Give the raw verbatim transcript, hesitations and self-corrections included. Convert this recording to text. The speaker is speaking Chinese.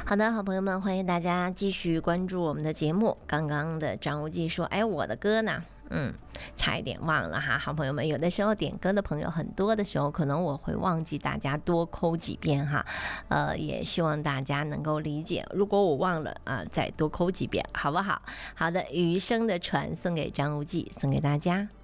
好的，好朋友们，欢迎大家继续关注我们的节目。刚刚的张无忌说：“哎，我的歌呢？”嗯，差一点忘了哈。好朋友们，有的时候点歌的朋友很多的时候，可能我会忘记大家多扣几遍哈。呃，也希望大家能够理解。如果我忘了啊、呃，再多扣几遍，好不好？好的，余生的船送给张无忌，送给大家。